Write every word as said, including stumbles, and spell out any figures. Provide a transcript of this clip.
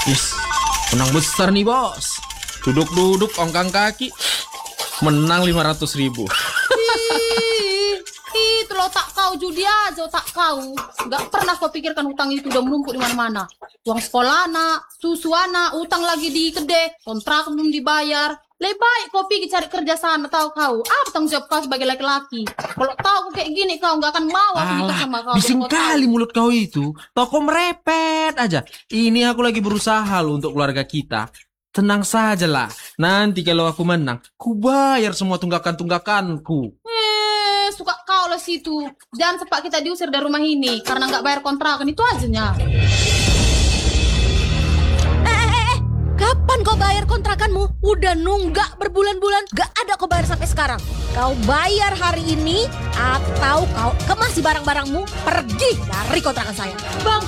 Yes, menang besar nih bos. Duduk-duduk, ongkang kaki, menang lima ratus ribu. Ih, itu lo tak kau judi aja otak kau. Gak pernah kau pikirkan utang itu udah menumpuk di mana-mana. Uang sekolah anak, susu anak, utang lagi di kedai, kontrak belum dibayar. Lebih baik kau pergi cari kerja sana, tahu kau. Apa tanggung jawab kau sebagai laki-laki? Kalau tahu kayak gini kau gak akan mau aku nikah sama kau. Bising Kau tahu. kali mulut kau itu. Toko merepet aja. Ini aku lagi berusaha loh untuk keluarga kita. Tenang sajalah. Nanti kalau aku menang, ku bayar semua tunggakan-tunggakanku. Eh, suka kau lah situ. Jangan sepak kita diusir dari rumah ini karena nggak bayar kontrakan itu ajanya. Eh, eh, eh, eh. Kapan kau bayar kontrakanmu? Udah nunggak berbulan-bulan, gak ada kau bayar sampai sekarang. Kau bayar hari ini atau kau kemasi barang-barangmu, pergi dari kontrakan saya. Bang,